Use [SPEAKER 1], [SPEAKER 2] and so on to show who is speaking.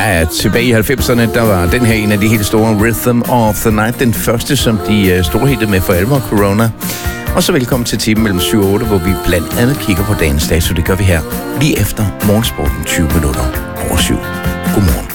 [SPEAKER 1] Ja, tilbage i 90'erne, der var den her en af de helt store, Rhythm of the Night, den første, som de storhittede med for alvor, Corona. Og så velkommen til timen mellem 7 og 8, hvor vi blandt andet kigger på dagens dato. Det gør vi her lige efter morgensporten 20 minutter over 7. Godmorgen.